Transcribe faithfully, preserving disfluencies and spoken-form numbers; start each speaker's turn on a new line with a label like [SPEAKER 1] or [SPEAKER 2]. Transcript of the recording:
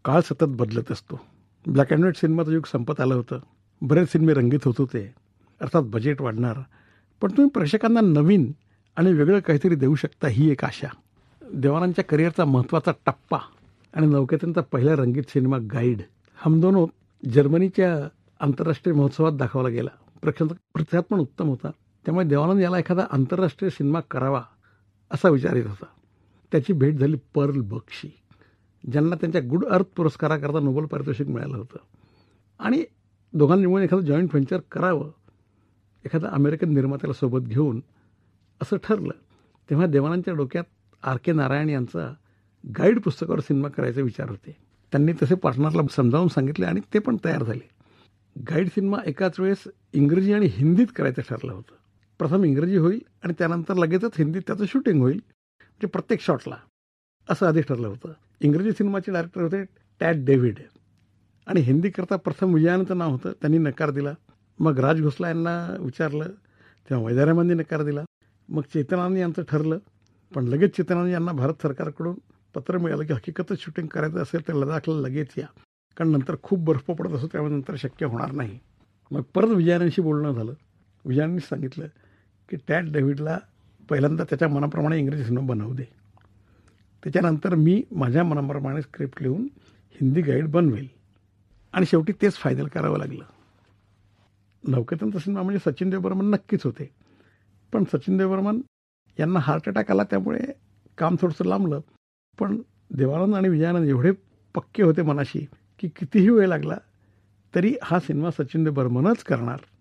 [SPEAKER 1] काळ सतत बदलत असतो. ब्लॅक अँड व्हाईट सिनेमाचं युग संपत आलं होतं. बरेच सिनेमे रंगीत होत होते. अर्थात बजेट वाढणार, पण तुम्ही प्रेक्षकांना नवीन आणि वेगळं काहीतरी देऊ शकता ही एक आशा. देवानंदच्या करिअरचा महत्त्वाचा टप्पा आणि नौकेतनचा पहिला रंगीत सिनेमा गाईड हम दोनो जर्मनीच्या आंतरराष्ट्रीय महोत्सवात दाखवला गेला. प्रेक्षक प्रतिसाद पण उत्तम होता. त्यामुळे देवानंद याला एखादा आंतरराष्ट्रीय सिनेमा करावा असा विचार येत होता. त्याची भेट झाली पर्ल बकशी, ज्यांना त्यांच्या गुड अर्थ पुरस्काराकरता नोबेल पारितोषिक मिळालं होतं. आणि दोघांनी मिळून एखादं जॉईंट व्हेंचर करावं, एखादा अमेरिकन निर्मात्याला सोबत घेऊन असं ठरलं. तेव्हा देवानंदच्या डोक्यात आर के नारायण यांचा गाईड पुस्तकावर सिनेमा करायचे विचार होते. त्यांनी तसे पार्टनरला समजावून सांगितले आणि ते पण तयार झाले. गाईड सिनेमा एकाच वेळेस इंग्रजी आणि हिंदीत करायचं ठरलं होतं. प्रथम इंग्रजी होईल आणि त्यानंतर लगेचच हिंदीत त्याचं शूटिंग होईल, म्हणजे प्रत्येक शॉटला, असं आधी ठरलं होतं. इंग्रजी सिनेमाचे डायरेक्टर होते टॅड डेव्हिड आणि हिंदीकरता प्रथम विजयानंदचं नाव होतं. त्यांनी नकार दिला. मग राज घोसला यांना विचारलं, तेव्हा वैद्यरामांनी नकार दिला. मग चेतनानी यांचं ठरलं, पण लगेच चेतनानी यांना भारत सरकारकडून पत्र मिळालं की हकीकतच शूटिंग करायचं असेल तर लडाखला लगेच या, कारण नंतर खूप बर्फ पडत असतो, त्यामुळे नंतर शक्य होणार नाही. मग परत विजयानंदशी बोलणं झालं. विजयानंदनी सांगितलं की टॅड डेव्हिडला पहिल्यांदा त्याच्या मनाप्रमाणे इंग्रजी सिनेमा बनवू दे, त्याच्यानंतर मी माझ्या मनाप्रमाणे स्क्रिप्ट लिहून हिंदी गाईड बनवेल. आणि शेवटी तेच फायनल करावं लागलं. नौकेतनचा सिनेमा म्हणजे सचिन देव बर्मन नक्कीच होते, पण सचिन देव बर्मन यांना हार्ट अटॅक आला, त्यामुळे काम थोडंसं लांबलं. पण देवानंद आणि विजयानंद एवढे पक्के होते मनाशी की कितीही वेळ लागला तरी हा सिनेमा सचिन देव बर्मनच करणार